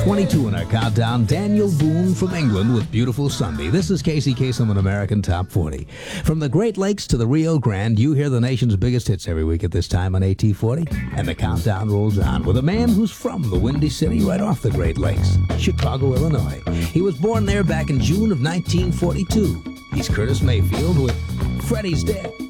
22 in our countdown. Daniel Boone from England with Beautiful Sunday. This is Casey Kasem on American Top 40. From the Great Lakes to the Rio Grande, you hear the nation's biggest hits every week at this time on AT40. And the countdown rolls on with a man who's from the Windy City right off the Great Lakes, Chicago, Illinois. He was born there back in June of 1942. He's Curtis Mayfield with Freddie's Dead.